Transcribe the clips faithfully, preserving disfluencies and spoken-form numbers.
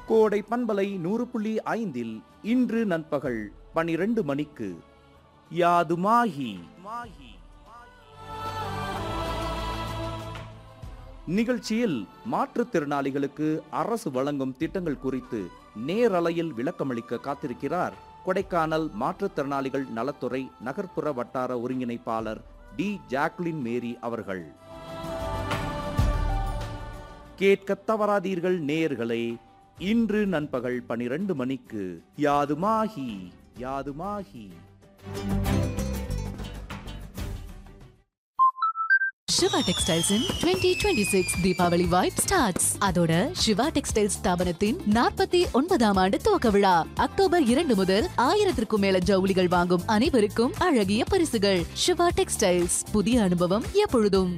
கோடை பண்பலை நூறு புள்ளி ஐந்தில் இன்று நண்பகல் பனிரெண்டு மணிக்கு யாதுமாகி மாகி நிகழ்ச்சியில் மாற்றுத்திறனாளிகளுக்கு அரசு வழங்கும் திட்டங்கள் குறித்து நேரலையில் விளக்கமளிக்க காத்திருக்கிறார் கொடைக்கானல் மாற்றுத்திறனாளிகள் நலத்துறை நகர்ப்புற வட்டார ஒருங்கிணைப்பாளர் டி ஜாக்லின் மேரி அவர்கள். கேட்க தவறாதீர்கள் நேயர்களே, இன்று நண்பகல் பனிரெண்டு மணிக்கு யாதுமாகி யாதுமாகி. சிவா டெக்ஸ்டைல்ஸ் இன் twenty twenty-six Deepavali vibe starts. அதோட சிவா டெக்ஸ்டைல்ஸ் ஸ்தாபனத்தின் நாற்பத்தி ஒன்பதாம் ஆண்டு துவக்க விழா அக்டோபர் இரண்டு முதல் ஆயிரத்திற்கும் மேல ஜவுளிகள் வாங்கும் அனைவருக்கும் அழகிய பரிசுகள். சிவா டெக்ஸ்டைல்ஸ், புதிய அனுபவம் எப்பொழுதும்.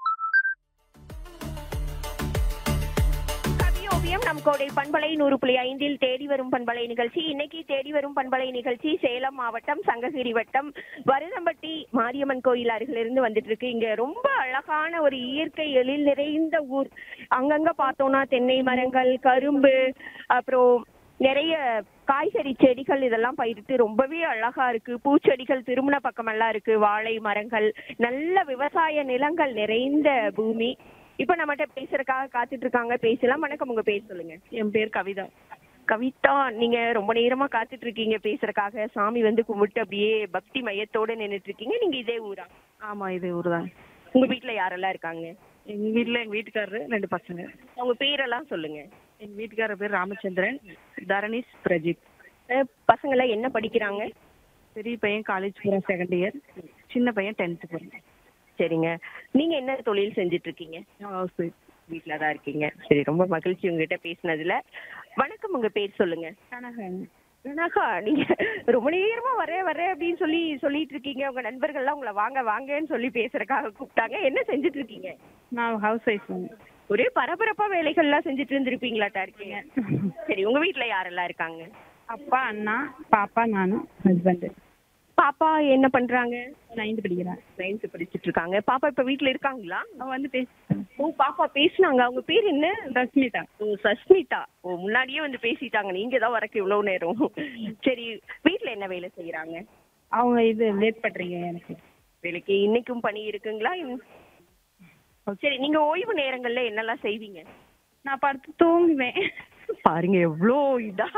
நம் கோடை பண்பலை நூறு புள்ளி ஐந்தில் தேடி வரும் பண்பலை நிகழ்ச்சி. இன்னைக்கு தேடி வரும் பண்பலை நிகழ்ச்சி சேலம் மாவட்டம் சங்ககிரி வட்டம் வருதம்பட்டி மாரியம்மன் கோயில் அருகிலிருந்து வந்துட்டு இருக்கு. இங்க ரொம்ப அழகான ஒரு இயற்கை எழில் நிறைந்த ஊர். அங்கங்க பார்த்தோம்னா தென்னை மரங்கள், கரும்பு, அப்புறம் நிறைய காய்கறி செடிகள் இதெல்லாம் பயிரிட்டு ரொம்பவே அழகா இருக்கு. பூச்செடிகள் திருமண பக்கமெல்லாம் இருக்கு. வாழை மரங்கள், நல்ல விவசாய நிலங்கள் நிறைந்த பூமி. இப்ப நம்மகிட்ட பேசுறதுக்காக காத்துட்டு இருக்காங்க, பேசலாம். வணக்கம், உங்க பேர் சொல்லுங்க. என் பேர் கவிதா. கவிதா, நீங்க ரொம்ப நேரமா காத்துட்டு இருக்கீங்க பேசுறதுக்காக. சாமி வந்து கும்பிட்டு அப்படியே பக்தி மையத்தோட நின்றுட்டு இருக்கீங்க. நீங்க இதே ஊரா? ஆமா, இது ஊர் தான். உங்க வீட்டுல யாரெல்லாம் இருக்காங்க? எங்க வீட்டுல எங்க வீட்டுக்காரரு, ரெண்டு பசங்க. அவங்க பேரெல்லாம் சொல்லுங்க. எங்க வீட்டுக்காரர் பேர் ராமச்சந்திரன், தரணிஷ், பிரஜித். பசங்க எல்லாம் என்ன படிக்கிறாங்க? பெரிய பையன் காலேஜ் போறான், செகண்ட் இயர். சின்ன பையன் டென்த் போறான். சரிங்க. நீங்க என்ன தொழில் செஞ்சுட்டு இருக்கீங்க? House wife. வீட்டுல தான் இருக்கீங்க. சரி, ரொம்ப மகிழ்ச்சி உங்ககிட்ட பேசினதுல. வணக்கம், உங்க பேர் சொல்லுங்க. கனகன். கனகா, நீங்க ரொம்ப நேரமா வரேன் வரேன் அப்படின்னு சொல்லி சொல்லிட்டு இருக்கீங்க. உங்க நண்பர்கள்லாம் உங்களை வாங்க வாங்கன்னு சொல்லி பேசுறதுக்காக கூப்பிட்டாங்க. என்ன செஞ்சுட்டு இருக்கீங்க? நான் ஹவுஸ் ஒய்ஃப். ஒரே பரபரப்பா வேலைகள்லாம் செஞ்சுட்டு இருந்திருப்பீங்களாட்டா இருக்கீங்க. சரி, உங்க வீட்டுல யாரெல்லாம் இருக்காங்க? அப்பா, அண்ணா, பாப்பா, நானும், ஹஸ்பண்ட். பாப்பா என்ன பண்றாங்க? நைன்த் படிக்கிறான். நைன்த் படிச்சுட்டு இருக்காங்க. பாப்பா இப்ப வீட்டுல இருக்காங்களா? அவன் வந்து பேச. ஓ, பாப்பா பேசினாங்க. அவங்க பேர் என்ன? ரஷ்மிதா. ஓ, சஸ்மிதா. ஓ, முன்னாடியே வந்து பேசிட்டாங்க. நீங்க தான் வரக்கு இவ்வளவு நேரம். சரி, வீட்டுல என்ன வேலை செய்யறாங்க? அவங்க இது லேட் பண்றீங்க எனக்கு வேலைக்கு. இன்னைக்கும் பணி இருக்குங்களா? சரி, நீங்க ஓய்வு நேரங்கள்ல என்னெல்லாம் செய்வீங்க? நான் படுத்து தூங்குவேன். பாருங்க எவ்வளோ இதா.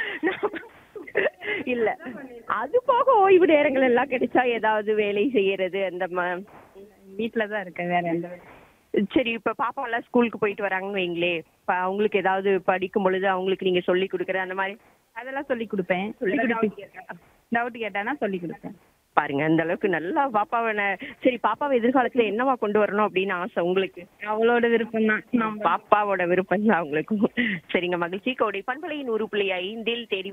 இல்ல, அது போக ஓய்வு நேரங்கள் எல்லாம் கிடைச்சா ஏதாவது வேலை செய்யறது அந்த வீட்டுலதான் இருக்கேன், வேற எந்த வேலை. சரி, இப்ப பாப்பா எல்லாம் ஸ்கூலுக்கு போயிட்டு வராங்கன்னு வைங்களே, அவங்களுக்கு ஏதாவது படிக்கும் பொழுது அவங்களுக்கு நீங்க சொல்லி கொடுக்குற அந்த மாதிரி அதெல்லாம் சொல்லி கொடுப்பேன். சொல்லி கொடுப்பேன். டவுட் கேட்டானா சொல்லி கொடுப்பேன். பாருங்க, அந்த அளவுக்கு நல்லா பாப்பாவை. சரி, பாப்பாவை எதிர்காலத்துல என்னவா கொண்டு வரணும் அப்படின்னு ஆசை உங்களுக்கு? அவளோட விருப்பம் தான். பாப்பாவோட விருப்பம் தான் அவங்களுக்கும். சரிங்க, மகிழ்ச்சி. கோடை பண்பலை நூறு புள்ளி ஐந்தில் தேடி